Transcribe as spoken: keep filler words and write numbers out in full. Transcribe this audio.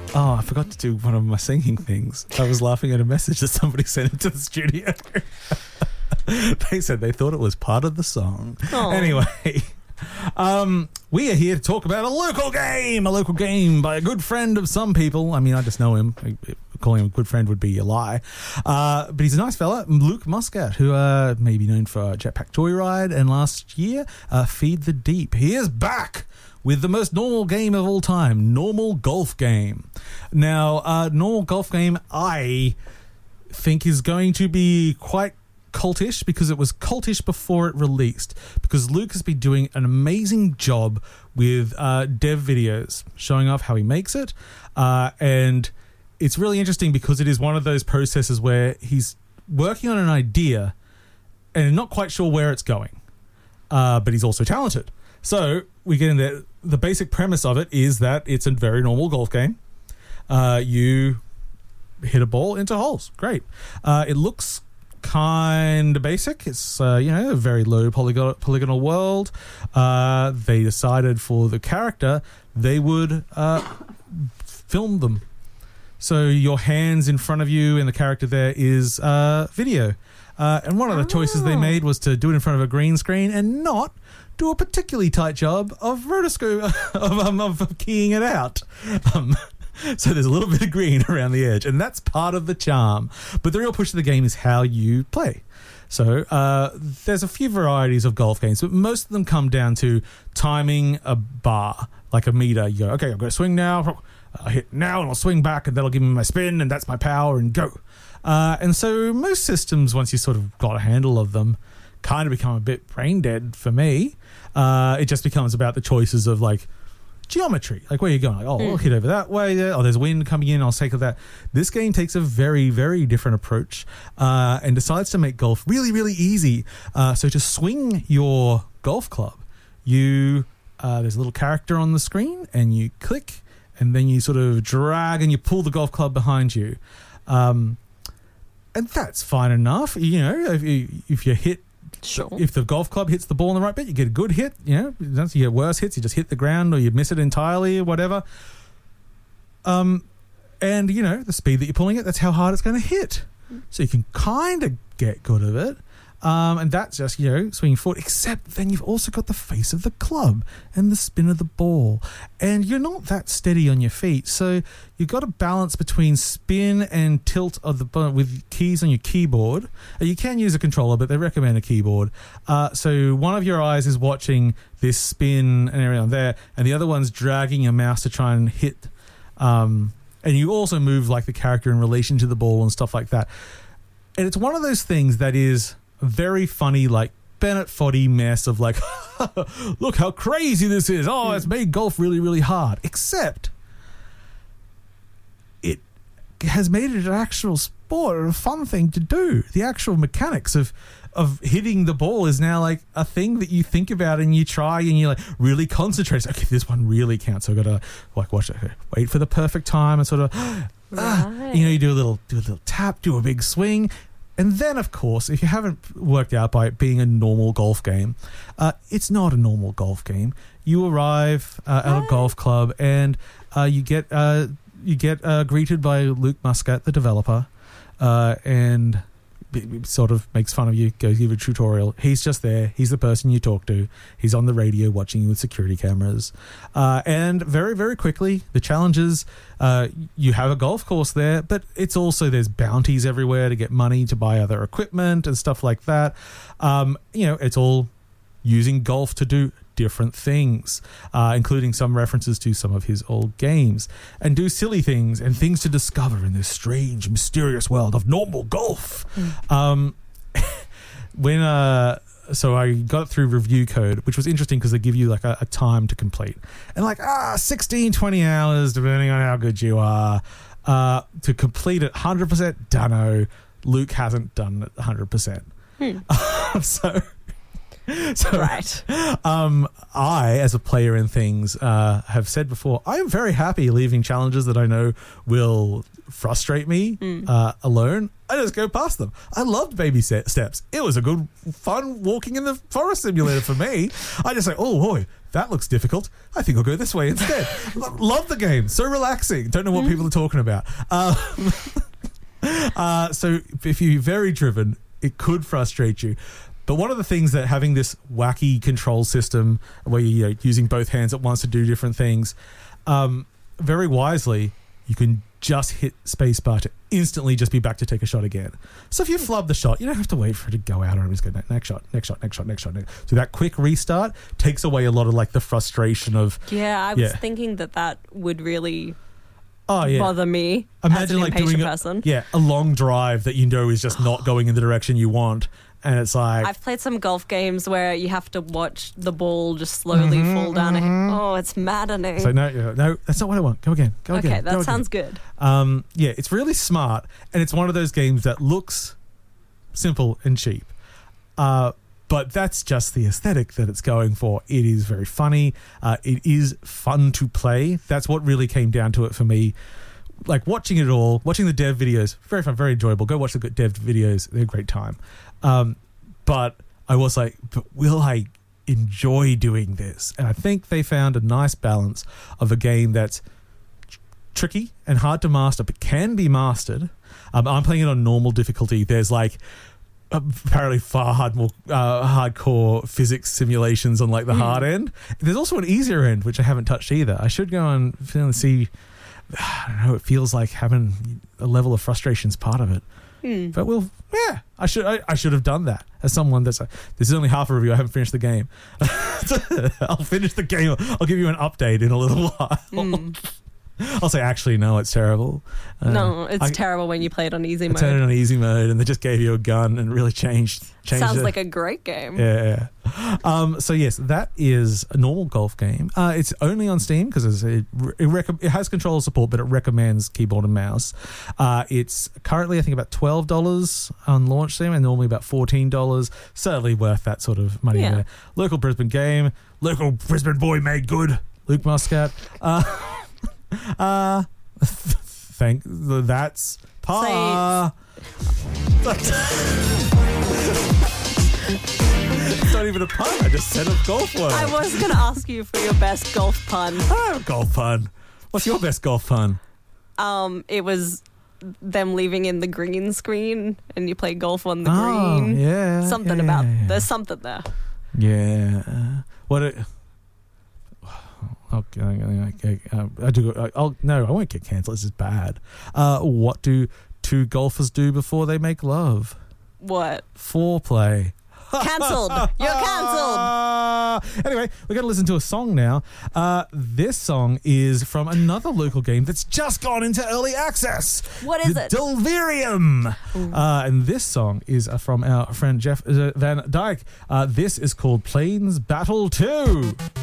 Oh, I forgot to do one of my singing things. I was laughing at a message that somebody sent into the studio. They said they thought it was part of the song. Aww. Anyway, um, we are here to talk about a local game, a local game by a good friend of some people. I mean, I just know him. Calling him a good friend would be a lie. Uh, but he's a nice fella, Luke Muscat, who uh, may be known for Jetpack Joyride and last year, uh, Feed the Deep. He is back with the most normal game of all time, Normal Golf Game. Now, uh, Normal Golf Game, I think is going to be quite cultish because it was cultish before it released, because Luke has been doing an amazing job with uh, dev videos showing off how he makes it, uh, and it's really interesting because it is one of those processes where he's working on an idea and not quite sure where it's going, uh, but he's also talented. So we get into the basic premise of it is that it's a very normal golf game. Uh, you hit a ball into holes. Great. Uh, it looks kind of basic. It's, uh, you know, a very low polygon- polygonal world. Uh, they decided for the character they would uh, film them. So your hands in front of you and the character there is uh, video. Uh, and one of the choices they made was to do it in front of a green screen and not do a particularly tight job of rotoscope of, um, of keying it out. Um, so there's a little bit of green around the edge, and that's part of the charm. But the real push of the game is how you play. So uh, there's a few varieties of golf games, but most of them come down to timing a bar, like a meter. You go, okay, I'm going to swing now. I'll hit now and I'll swing back and that'll give me my spin and that's my power and go. Uh, and so most systems, once you sort of got a handle of them, kind of become a bit brain dead for me. Uh, it just becomes about the choices of like geometry. Like where you're going. Like, oh, mm. I'll hit over that way. There. Oh, there's wind coming in. I'll take that. This game takes a very, very different approach uh, and decides to make golf really, really easy. Uh, so to swing your golf club, you uh, there's a little character on the screen and you click and then you sort of drag and you pull the golf club behind you. Um, and that's fine enough. You know, if you, if you hit, sure. right. Um, I, as a player in things, uh, have said before, I am very happy leaving challenges that I know will frustrate me mm. uh, alone. I just go past them. I loved Baby Steps. It was a good, fun walking in the forest simulator for me. I just say, oh boy, that looks difficult. I think I'll go this way instead. Lo- Love the game. So relaxing. Don't know what people are talking about. Um, uh, so if you're very driven, it could frustrate you. But one of the things that having this wacky control system where you're using both hands at once to do different things, um, very wisely, you can just hit spacebar to instantly just be back to take a shot again. So if you flub the shot, you don't have to wait for it to go out or just go next shot, next shot, next shot, next shot. Next. So that quick restart takes away a lot of like the frustration of Yeah, I was yeah. thinking that that would really oh, yeah. bother me Imagine as an like impatient doing a, person. yeah, a long drive that you know is just not going in the direction you want. And it's like... I've played some golf games where you have to watch the ball just slowly mm-hmm, fall down. Mm-hmm. Oh, it's maddening. So no, no, that's not what I want. Go again. Go okay, again. that Go sounds again. good. Um, yeah, it's really smart, and it's one of those games that looks simple and cheap. Uh, but that's just the aesthetic that it's going for. It is very funny. Uh, it is fun to play. That's what really came down to it for me. Like watching it all, watching the dev videos, very fun, very enjoyable. Go watch the good dev videos. They're a great time. Um, but I was like, but will I enjoy doing this? And I think they found a nice balance of a game that's tr- tricky and hard to master, but can be mastered. Um, I'm playing it on normal difficulty. There's like apparently far hard, more uh, hardcore physics simulations on like the mm. hard end. There's also an easier end, which I haven't touched either. I should go and see. I don't know. It feels like having a level of frustration is part of it. Hmm. But we'll, yeah, I should I, I should have done that as someone that's like, this is only half a review. I haven't finished the game. I'll finish the game. I'll give you an update in a little while. Hmm. I'll say, actually, no, it's terrible. Uh, no, it's I, terrible when you play it on easy I mode. turned it on easy mode and they just gave you a gun and really changed. changed Sounds it. like a great game. Yeah. Um, so, yes, that is a normal golf game. Uh, it's only on Steam because it, it, rec- it has controller support, but it recommends keyboard and mouse. Uh, it's currently, I think, about twelve dollars on launch Steam and normally about fourteen dollars. Certainly worth that sort of money Yeah. there. Local Brisbane game. Local Brisbane boy made good. Luke Muscat. Uh, uh, thank that's pa. It's not even a pun. I just said a golf word. I was going to ask you for your best golf pun. Oh, golf pun. What's your best golf pun? Um, it was them leaving in the green screen and you play golf on the Oh, green. yeah. Something yeah, about, yeah. there's something there. Yeah. What it... Okay, okay, um, I do. I, I'll no. I won't get cancelled. This is bad. Uh, what do two golfers do before they make love? What? Foreplay. Cancelled. You're cancelled. Uh, anyway, we're going to listen to a song now. Uh, this song is from another local game that's just gone into early access. What is the it? Delvirium. Uh, and this song is uh, from our friend Jeff uh, Van Dyke. Uh, this is called Plains Battle two.